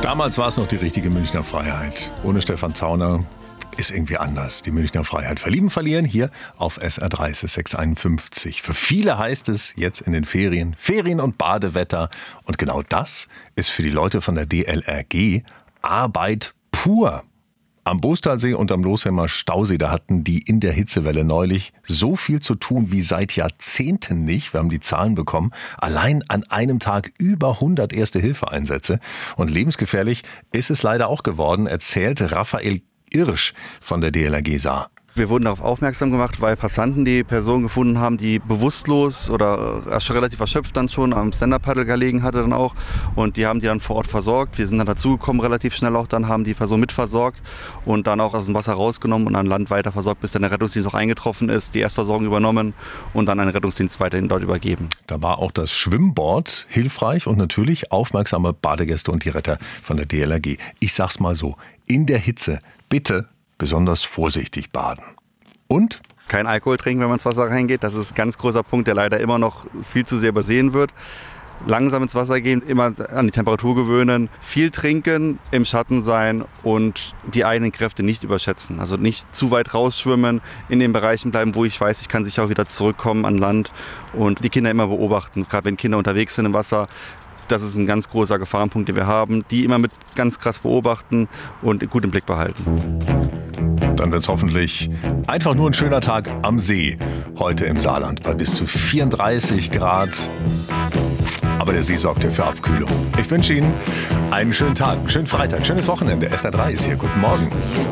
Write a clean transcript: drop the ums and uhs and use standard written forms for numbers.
Damals war es noch die richtige Münchner Freiheit. Ohne Stefan Zauner ist irgendwie anders. Die Münchner Freiheit. Verlieben, verlieren hier auf SR3 ist es 651. Für viele heißt es jetzt in den Ferien und Badewetter. Und genau das ist für die Leute von der DLRG Arbeit pur. Am Bostalsee und am Losheimer Stausee, da hatten die in der Hitzewelle neulich so viel zu tun wie seit Jahrzehnten nicht. Wir haben die Zahlen bekommen. Allein an einem Tag über 100 Erste-Hilfe-Einsätze. Und lebensgefährlich ist es leider auch geworden, erzählt Raphael Irsch von der DLRG Saar. Wir wurden darauf aufmerksam gemacht, weil Passanten die Person gefunden haben, die bewusstlos oder relativ erschöpft dann schon am Stand-Up-Paddle gelegen hatte dann auch. Und die haben die dann vor Ort versorgt. Wir sind dann dazugekommen relativ schnell auch, dann haben die Person mitversorgt und dann auch aus dem Wasser rausgenommen und an Land weiter versorgt, bis dann der Rettungsdienst auch eingetroffen ist, die Erstversorgung übernommen und dann an den Rettungsdienst weiterhin dort übergeben. Da war auch das Schwimmboard hilfreich und natürlich aufmerksame Badegäste und die Retter von der DLRG. Ich sag's mal so, in der Hitze bitte besonders vorsichtig baden. Und? Kein Alkohol trinken, wenn man ins Wasser reingeht. Das ist ein ganz großer Punkt, der leider immer noch viel zu sehr übersehen wird. Langsam ins Wasser gehen, immer an die Temperatur gewöhnen, viel trinken, im Schatten sein und die eigenen Kräfte nicht überschätzen. Also nicht zu weit rausschwimmen, in den Bereichen bleiben, wo ich weiß, ich kann sicher auch wieder zurückkommen an Land und die Kinder immer beobachten. Gerade wenn Kinder unterwegs sind im Wasser, das ist ein ganz großer Gefahrenpunkt, den wir haben. Die immer mit ganz krass beobachten und gut im Blick behalten. Dann wird es hoffentlich einfach nur ein schöner Tag am See heute im Saarland bei bis zu 34 Grad. Aber der See sorgt ja für Abkühlung. Ich wünsche Ihnen einen schönen Tag, einen schönen Freitag, schönes Wochenende. SR3 ist hier. Guten Morgen.